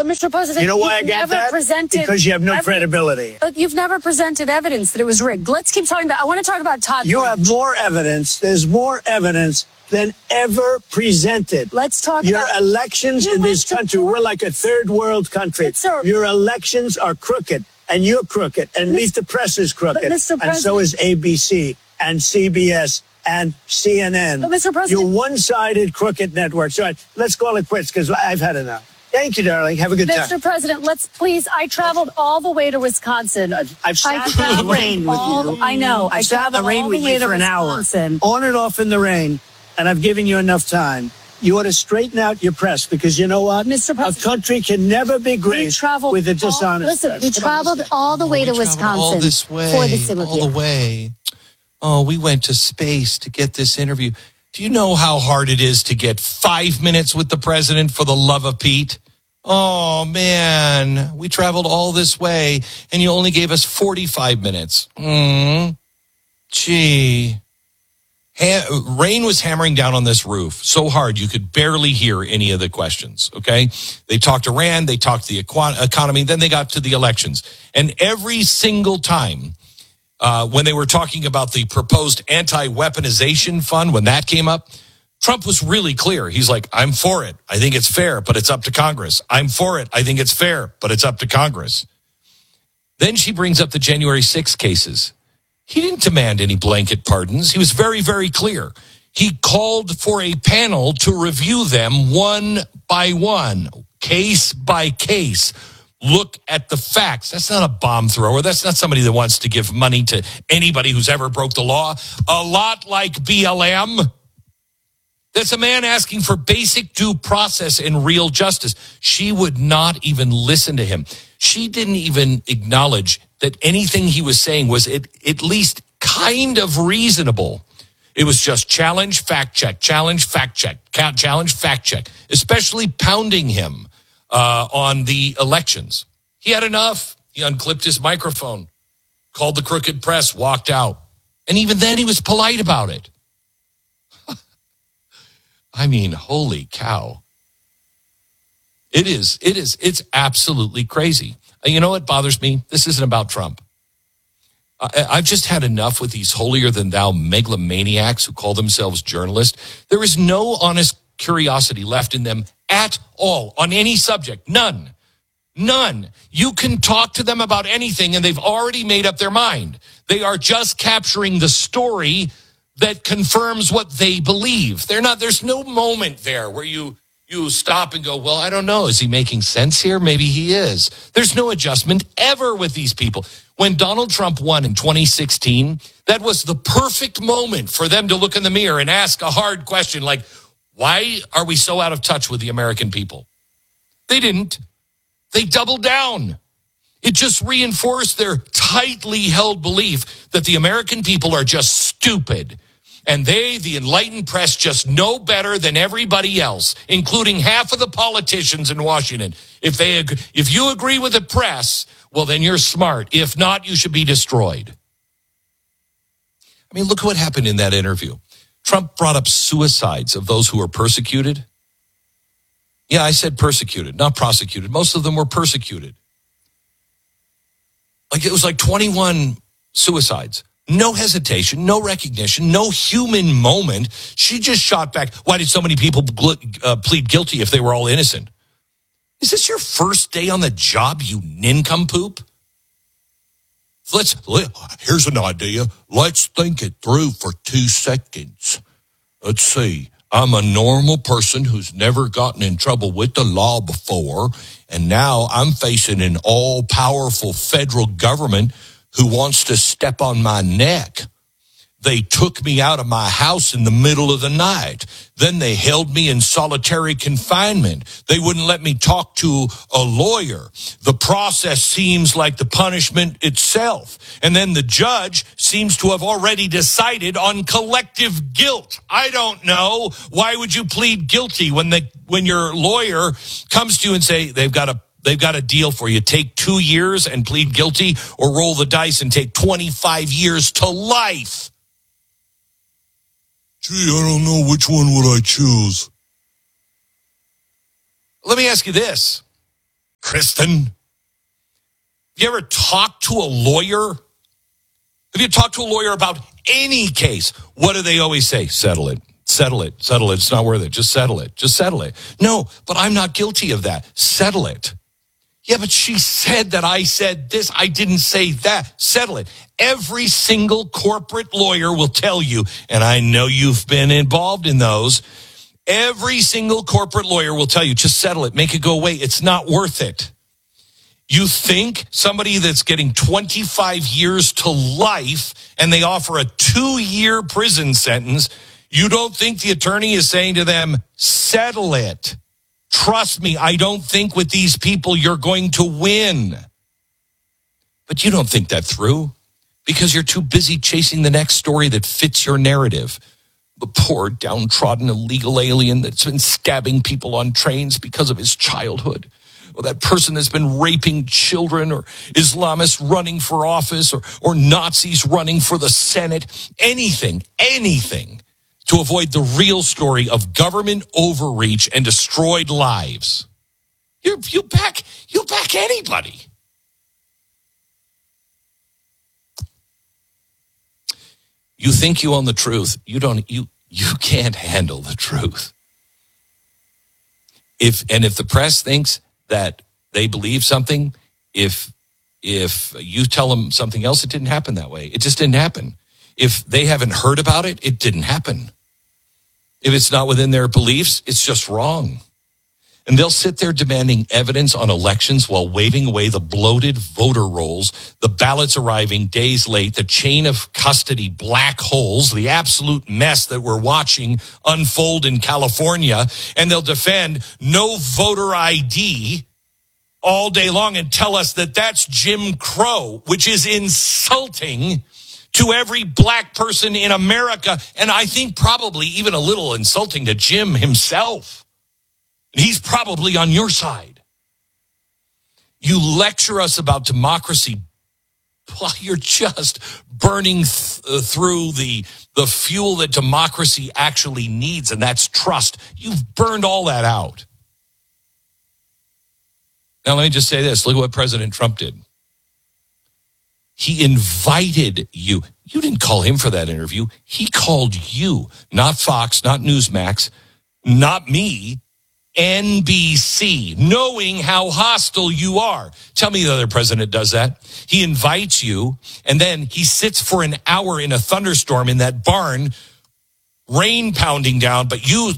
Mr. President, you know why I got that? Because you have no credibility. You've never presented evidence that it was rigged. Let's keep talking about. I want to talk about Todd. You have more evidence. There's more evidence than ever presented. Let's talk your about elections in this country. We're like a third world country. Your elections are crooked, and you're crooked, and at least the press is crooked, and so is ABC and CBS and CNN. But Mr. President, you're one-sided crooked network. So let's call it quits because I've had enough. Thank you, darling. Have a good time. Mr. President, let's please. I traveled all the way to Wisconsin. I've sat in the rain with you. I know. I sat in the rain with you for an hour, on and off in the rain, and I've given you enough time. You ought to straighten out your press because you know what? Mr. President, a country can never be great with a dishonest press. Listen, we traveled all the way to Wisconsin all this way, for this interview. All the way. Oh, we went to space to get this interview. Do you know how hard it is to get 5 minutes with the president, for the love of Pete? Oh, man, we traveled all this way, and you only gave us 45 minutes. Gee. Rain was hammering down on this roof so hard you could barely hear any of the questions, okay? They talked Iran, they talked the economy, then they got to the elections. And every single time, when they were talking about the proposed anti-weaponization fund, when that came up, Trump was really clear. He's like, I'm for it. I think it's fair, but it's up to Congress. I'm for it. I think it's fair, but it's up to Congress. Then she brings up the January 6 cases. He didn't demand any blanket pardons. He was very, very clear. He called for a panel to review them one by one, case by case. Look at the facts. That's not a bomb thrower. That's not somebody that wants to give money to anybody who's ever broke the law. A lot like BLM. That's a man asking for basic due process and real justice. She would not even listen to him. She didn't even acknowledge that anything he was saying was at least kind of reasonable. It was just challenge, fact check, challenge, fact check, challenge, fact check, especially pounding him on the elections. He had enough. He unclipped his microphone, called the crooked press, walked out. And even then he was polite about it. I mean, holy cow. It's absolutely crazy. You know what bothers me? This isn't about Trump. I've just had enough with these holier-than-thou megalomaniacs who call themselves journalists. There is no honest curiosity left in them at all on any subject. None. None. You can talk to them about anything, and they've already made up their mind. They are just capturing the story that confirms what they believe. There's no moment there where you stop and go, well, I don't know. Is he making sense here? Maybe he is. There's no adjustment ever with these people. When Donald Trump won in 2016, that was the perfect moment for them to look in the mirror and ask a hard question like, why are we so out of touch with the American people? They didn't. They doubled down. It just reinforced their tightly held belief that the American people are just stupid. And they, the enlightened press, just know better than everybody else, including half of the politicians in Washington. If you agree with the press, well, then you're smart. If not, you should be destroyed. I mean, look what happened in that interview. Trump brought up suicides of those who were persecuted. Yeah, I said persecuted, not prosecuted. Most of them were persecuted. It was like 21 suicides. No hesitation, no recognition, no human moment. She just shot back. Why did so many people plead guilty if they were all innocent? Is this your first day on the job, you nincompoop? Here's an idea. Let's think it through for 2 seconds. Let's see. I'm a normal person who's never gotten in trouble with the law before, and now I'm facing an all-powerful federal government who wants to step on my neck. They took me out of my house in the middle of the night. Then they held me in solitary confinement. They wouldn't let me talk to a lawyer. The process seems like the punishment itself. And then the judge seems to have already decided on collective guilt. I don't know. Why would you plead guilty when your lawyer comes to you and say they've got a deal for you? Take 2 years and plead guilty, or roll the dice and take 25 years to life. Gee, I don't know, which one would I choose? Let me ask you this. Kristen? Have you ever talked to a lawyer? Have you talked to a lawyer about any case? What do they always say? Settle it. Settle it. Settle it. It's not worth it. Just settle it. Just settle it. No, but I'm not guilty of that. Settle it. Yeah, but she said that I said this. I didn't say that. Settle it. Every single corporate lawyer will tell you, and I know you've been involved in those. Every single corporate lawyer will tell you, just settle it. Make it go away. It's not worth it. You think somebody that's getting 25 years to life and they offer a 2-year prison sentence, you don't think the attorney is saying to them, settle it. Trust me, I don't think with these people you're going to win. But you don't think that through because you're too busy chasing the next story that fits your narrative. The poor, downtrodden, illegal alien that's been stabbing people on trains because of his childhood. Or that person that's been raping children, or Islamists running for office, or Nazis running for the Senate. Anything to avoid the real story of government overreach and destroyed lives. You back anybody. You think you own the truth. You can't handle the truth. If the press thinks that they believe something, if you tell them something else, it didn't happen that way. It just didn't happen. If they haven't heard about it, it didn't happen. If it's not within their beliefs, it's just wrong. And they'll sit there demanding evidence on elections while waving away the bloated voter rolls, the ballots arriving days late, the chain of custody black holes, the absolute mess that we're watching unfold in California. And they'll defend no voter ID all day long and tell us that that's Jim Crow, which is insulting to every black person in America. And I think probably even a little insulting to Jim himself. He's probably on your side. You lecture us about democracy while you're just burning through the fuel that democracy actually needs, and that's trust. You've burned all that out. Now, let me just say this. Look at what President Trump did. He invited you. You didn't call him for that interview. He called you, not Fox, not Newsmax, not me, NBC, knowing how hostile you are. Tell me the other president does that. He invites you, and then he sits for an hour in a thunderstorm in that barn, rain pounding down, but you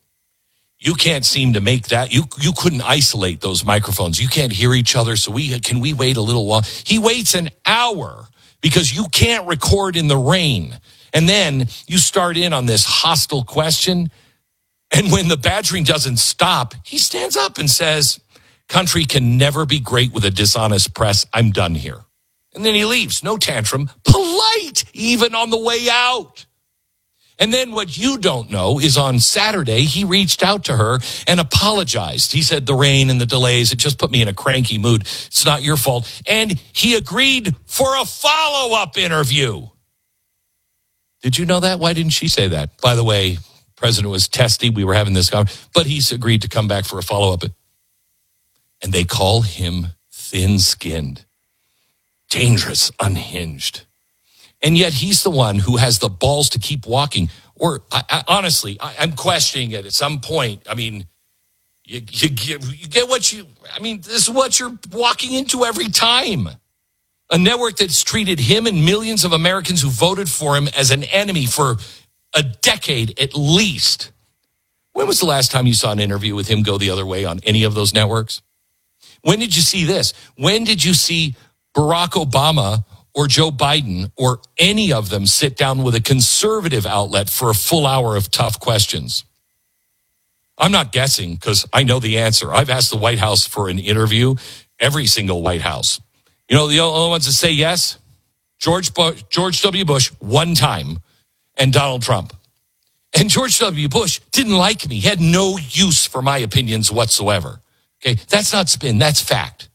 can't seem to make that. You couldn't isolate those microphones. You can't hear each other, so can we wait a little while? He waits an hour because you can't record in the rain. And then you start in on this hostile question. And when the badgering doesn't stop, he stands up and says, country can never be great with a dishonest press. I'm done here. And then he leaves. No tantrum. Polite, even on the way out. And then what you don't know is on Saturday, he reached out to her and apologized. He said, the rain and the delays, it just put me in a cranky mood. It's not your fault. And he agreed for a follow-up interview. Did you know that? Why didn't she say that? By the way, President was testy. We were having this conversation, but he's agreed to come back for a follow-up. And they call him thin-skinned, dangerous, unhinged. And yet he's the one who has the balls to keep walking. Or honestly, I'm questioning it at some point. I mean, you get what this is what you're walking into every time. A network that's treated him and millions of Americans who voted for him as an enemy for a decade at least. When was the last time you saw an interview with him go the other way on any of those networks? When did you see this? When did you see Barack Obama or Joe Biden or any of them sit down with a conservative outlet for a full hour of tough questions? I'm not guessing because I know the answer. I've asked the White House for an interview, every single White House. You know, the only ones that say yes, George W. Bush one time, and Donald Trump. And George W. Bush didn't like me. He had no use for my opinions whatsoever. Okay, that's not spin, that's fact.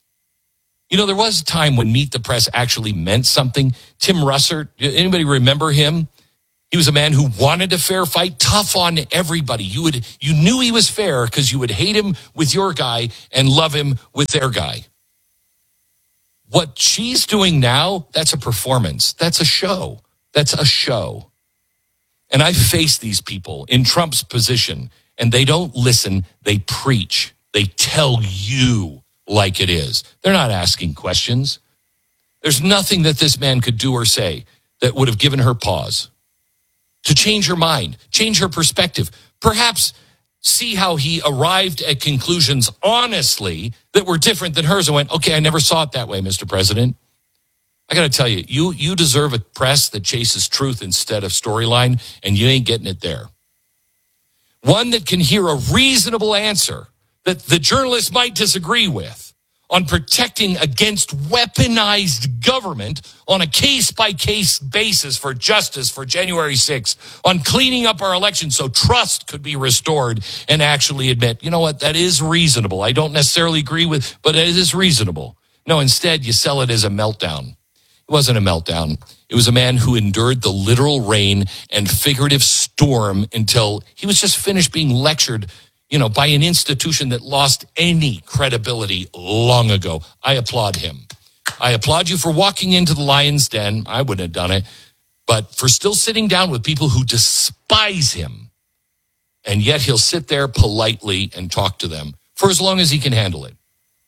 You know, there was a time when Meet the Press actually meant something. Tim Russert, anybody remember him? He was a man who wanted a fair fight, tough on everybody. You knew he was fair because you would hate him with your guy and love him with their guy. What she's doing now, that's a performance. That's a show. That's a show. And I face these people in Trump's position, and they don't listen. They preach. They tell you like it is. They're not asking questions. There's nothing that this man could do or say that would have given her pause to change her mind, change her perspective, perhaps see how he arrived at conclusions honestly that were different than hers and went, okay, I never saw it that way, Mr. President. I got to tell you, you deserve a press that chases truth instead of storyline, and you ain't getting it there. One that can hear a reasonable answer that the journalists might disagree with on protecting against weaponized government on a case-by-case basis for justice for January 6th, on cleaning up our election so trust could be restored and actually admit, you know what, that is reasonable. I don't necessarily agree with, but it is reasonable. No, instead, you sell it as a meltdown. It wasn't a meltdown. It was a man who endured the literal rain and figurative storm until he was just finished being lectured, by an institution that lost any credibility long ago. I applaud him. I applaud you for walking into the lion's den. I wouldn't have done it. But for still sitting down with people who despise him. And yet he'll sit there politely and talk to them for as long as he can handle it.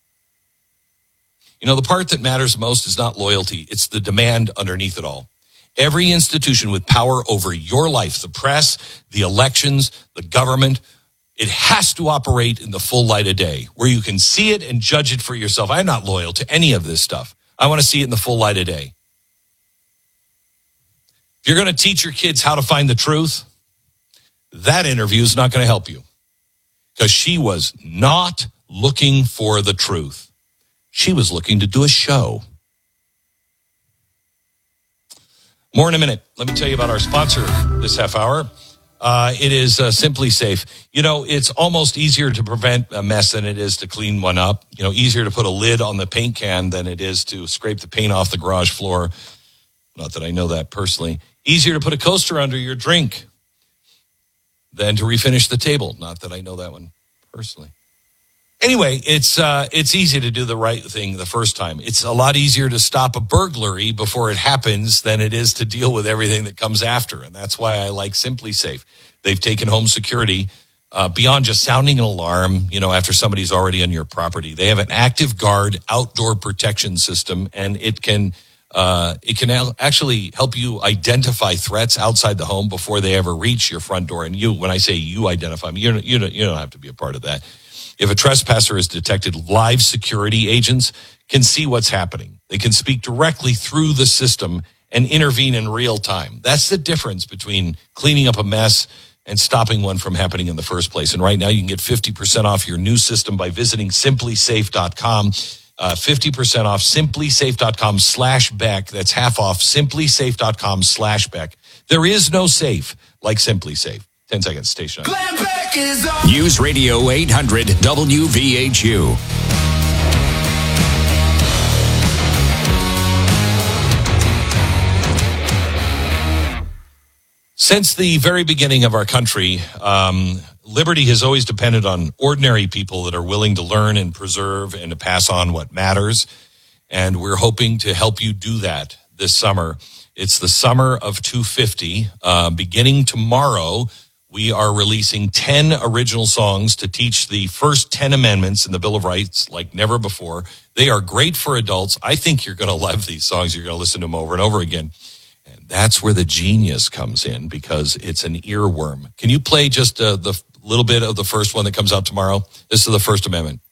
The part that matters most is not loyalty. It's the demand underneath it all. Every institution with power over your life, the press, the elections, the government, it has to operate in the full light of day where you can see it and judge it for yourself. I'm not loyal to any of this stuff. I want to see it in the full light of day. If you're going to teach your kids how to find the truth, that interview is not going to help you because she was not looking for the truth. She was looking to do a show. More in a minute. Let me tell you about our sponsor this half hour. It is Simply Safe. It's almost easier to prevent a mess than it is to clean one up. Easier to put a lid on the paint can than it is to scrape the paint off the garage floor. Not that I know that personally. Easier to put a coaster under your drink than to refinish the table. Not that I know that one personally. Anyway, it's easy to do the right thing the first time. It's a lot easier to stop a burglary before it happens than it is to deal with everything that comes after. And that's why I like Simply Safe. They've taken home security beyond just sounding an alarm, after somebody's already on your property. They have an Active Guard outdoor protection system, and it can actually help you identify threats outside the home before they ever reach your front door. And when I say you identify them, you don't have to be a part of that. If a trespasser is detected, live security agents can see what's happening. They can speak directly through the system and intervene in real time. That's the difference between cleaning up a mess and stopping one from happening in the first place. And right now you can get 50% off your new system by visiting simplysafe.com. 50% off simplysafe.com/Beck. That's half off simplysafe.com/Beck. There is no safe like Simply Safe. 10 seconds, station. News Radio 800 WVHU. Since the very beginning of our country, liberty has always depended on ordinary people that are willing to learn and preserve and to pass on what matters. And we're hoping to help you do that this summer. It's the summer of 250. Beginning tomorrow, we are releasing 10 original songs to teach the first 10 amendments in the Bill of Rights like never before. They are great for adults. I think you're going to love these songs. You're going to listen to them over and over again. And that's where the genius comes in because it's an earworm. Can you play just the little bit of the first one that comes out tomorrow? This is the First Amendment.